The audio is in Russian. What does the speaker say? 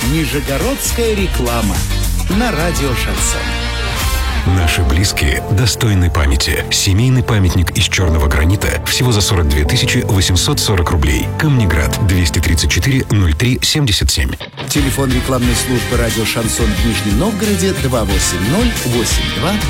Нижегородская реклама на радио «Шансон». Наши близкие достойны памяти. Семейный памятник из черного гранита всего за 42 840 рублей. Камнеград, 234 03 77. Телефон рекламной службы радио «Шансон» в Нижнем Новгороде 280 82